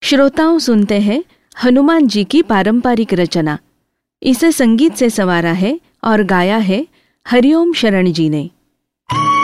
श्रोताओं सुनते हैं हनुमान जी की पारंपरिक रचना। इसे संगीत से संवारा है और गाया है हरिओम शरण जी ने।